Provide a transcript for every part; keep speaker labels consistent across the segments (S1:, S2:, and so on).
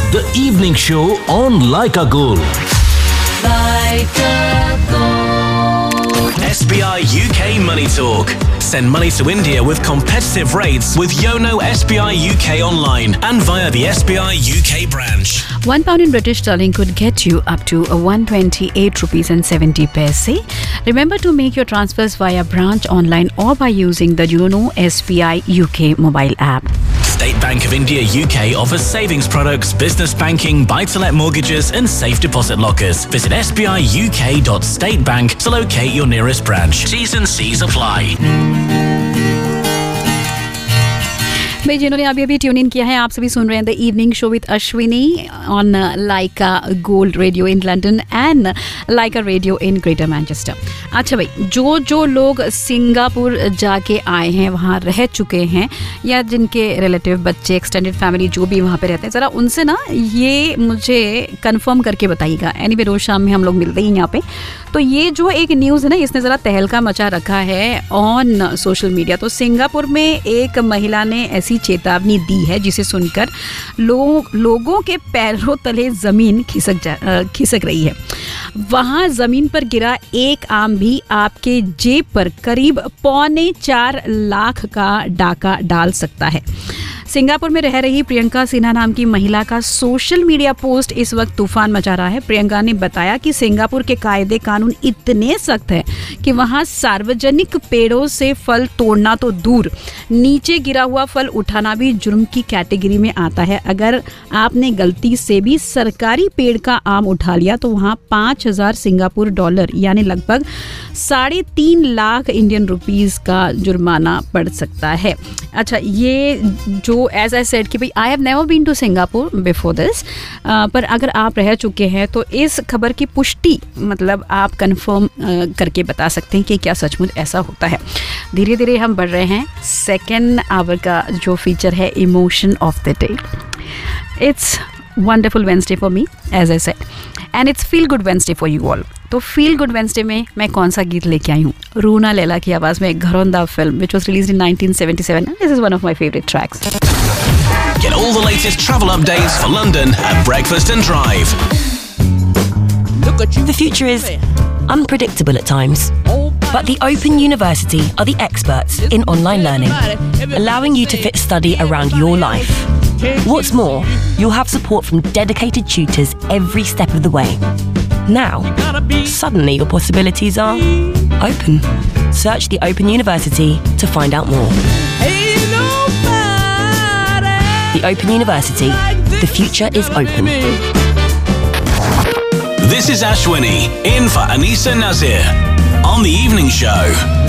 S1: The evening show on Laika Gold.
S2: SBI UK Money Talk. Send money to India with competitive rates with Yono SBI UK online and via the SBI UK branch.
S3: £1 in British sterling could get you up to 128 rupees and 70 paise. Remember to make your transfers via branch online or by using the Yono SBI UK mobile app.
S2: State Bank of India UK offers savings products, business banking, buy-to-let mortgages and safe deposit lockers. Visit sbiuk.statebank to locate your nearest branch. T's and C's apply.
S3: भाई जिन्होंने अभी tune in किया है, आप सभी सुन रहे हैं the evening show with Ashwini on Lyca gold radio in London and Lyca radio in greater Manchester. अच्छा भाई, जो लोग सिंगापुर जाके आए हैं, वहाँ रह चुके हैं, या जिनके रिलेटिव बच्चे एक्सटेंडेड फैमिली जो भी वहाँ पे रहते हैं, ज़रा उनसे ना ये मुझे कंफर्म करके बताइएगा। एनीवे रोज़ शाम में हम लोग मिलते ही यहाँ पे। तो ये जो एक न्यूज़ है ना, इसने ज़रा तहलका मचा रखा है ऑन सोशल मीडिया। तो सिंगापुर में एक महिला ने ऐसी चेतावनी दी है जिसे सुनकर लोगों के पैरों तले ज़मीन खिसक रही है। वहाँ ज़मीन पर गिरा एक आम भी आपके जेब पर करीब 4.25 लाख का डाका डाल सकता है। सिंगापुर में रह रही प्रियंका सिन्हा नाम की महिला का सोशल मीडिया पोस्ट इस वक्त तूफान मचा रहा है। प्रियंका ने बताया कि सिंगापुर के कायदे कानून इतने सख्त हैं कि वहाँ सार्वजनिक पेड़ों से फल तोड़ना तो दूर, नीचे गिरा हुआ फल उठाना भी जुर्म की कैटेगरी में आता है। अगर आपने गलती से भी सरकारी पेड़ का आम उठा लिया तो वहाँ 5,000 सिंगापुर डॉलर यानी लगभग 3.5 लाख इंडियन रुपीस का जुर्माना पड़ सकता है। अच्छा, ये जो एज आई सेड कि भाई I have never been to Singapore before this, पर अगर आप रह चुके हैं तो इस खबर की पुष्टि मतलब आप कंफर्म करके बता सकते हैं कि क्या सचमुच ऐसा होता है। धीरे धीरे हम बढ़ रहे हैं सेकेंड आवर का जो फीचर है emotion of the day. It's wonderful Wednesday for me as I said and it's feel good Wednesday for you all. तो फील गुड वेंसडे में मैं कौन सा गीत लेके आई हूँ? रूना लैला की आवाज़ में घरौंदा film which was released in 1977। This is one of my favourite tracks.
S2: Get all the latest travel updates for London at Breakfast and Drive.
S4: The future is unpredictable at times, but the Open University are the experts in online learning, allowing you to fit study around your life. What's more, you'll have support from dedicated tutors every step of the way. Now, suddenly your possibilities are open. Search the Open University to find out more. The Open University. The future is open.
S2: This is Ashwini, in for Anisa Nazir, on The Evening Show.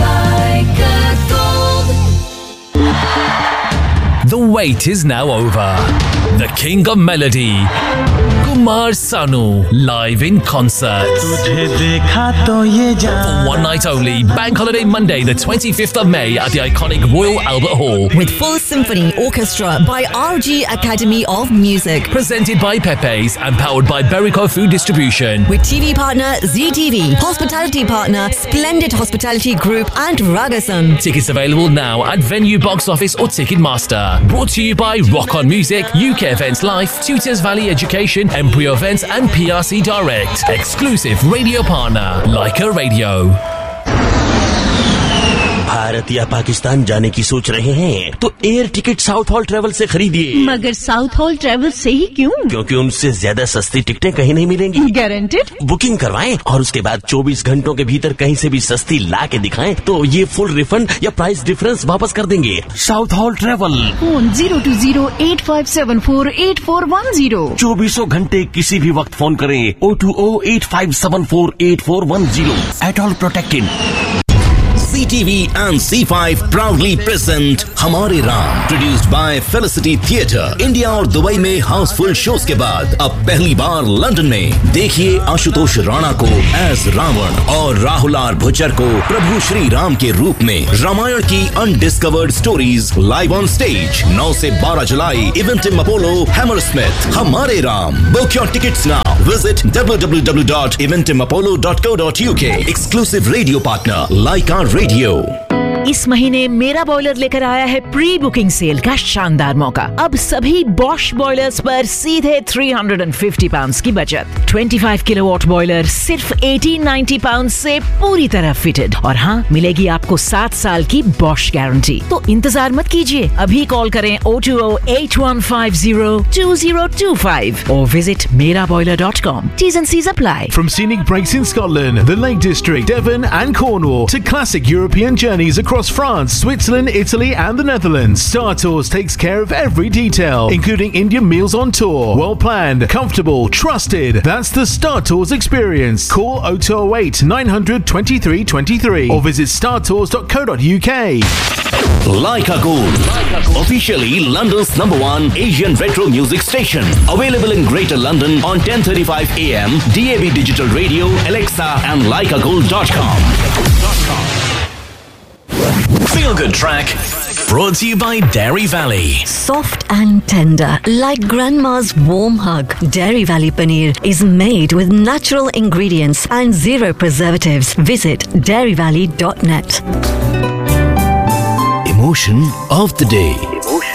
S1: The wait is now over. The King of Melody, Kumar Sanu, live in concert. For one night only, Bank Holiday Monday, the 25th of May at the iconic Royal Albert Hall.
S5: With full symphony orchestra by RG Academy of Music.
S1: Presented by Pepe's and powered by Berico Food Distribution.
S5: With TV partner ZTV, hospitality partner Splendid Hospitality Group and Ragasan.
S1: Tickets available now at Venue Box Office or Ticketmaster. Brought to you by Rock On Music, UK Events Life, Tutors Valley Education, Embryo Events and PRC Direct. Exclusive radio partner, Laika Radio.
S6: Bharat या पाकिस्तान जाने की सोच रहे हैं तो air ticket south hall travel से खरीदिए।
S7: मगर साउथ हॉल ट्रेवल से ही क्यों?
S6: क्योंकि उनसे ज्यादा सस्ती टिकटें कहीं नहीं मिलेंगी।
S7: गारंटेड?
S6: बुकिंग करवाएं और उसके बाद 24 घंटों के भीतर कहीं से भी सस्ती ला के दिखाएं तो ये फुल रिफंड या प्राइस डिफरेंस वापस कर देंगे। South hall travel,
S7: phone 020-8574-8410।
S6: 24 घंटे किसी भी वक्त फोन करें 020-8574-8410। At all protected. CTV and C5 proudly present हमारे Ram, produced by Felicity Theatre, India और दुबई में हाउसफुल शोज के बाद अब पहली बार लंदन में देखिए आशुतोष राणा को एज रावण और राहुल आर भुच्चर को प्रभु श्री राम के रूप में। रामायण की undiscovered stories live on stage 9 से 12 जुलाई, इवेंटिम अपोलो, हैमरस्मिथ। हमारे Ram, book your tickets now, visit www.eventimapollo.co.uk। Exclusive radio partner Laika Radio.
S8: इस महीने मेरा बॉयलर लेकर आया है प्री बुकिंग सेल का शानदार मौका। अब सभी बॉश बॉयलर्स पर सीधे £350 की बचत। 25 किलोवाट बॉयलर सिर्फ £1890 से पूरी तरह फिटेड। और हाँ, मिलेगी आपको 7 साल की बॉश गारंटी। तो इंतजार मत कीजिए, अभी कॉल करें 020-8150-2025 और visit meraboiler.com. T's and C's apply.
S9: From scenic breaks in Scotland, the Lake District, Devon and Cornwall to classic European journeys across France, Switzerland, Italy and the Netherlands, Star Tours takes care of every detail, including Indian meals on tour. Well planned, comfortable, trusted. That's the Star Tours experience. Call 0208 900 2323 or visit startours.co.uk.
S6: Leica Gold, officially London's #1 Asian retro music station. Available in Greater London on 10:35 AM, DAB Digital Radio, Alexa and leicagold.com.
S2: Feel Good Track, brought to you by Dairy Valley.
S5: Soft and tender, like grandma's warm hug. Dairy Valley Paneer is made with natural ingredients and 0 preservatives. Visit dairyvalley.net.
S6: Emotion of the day.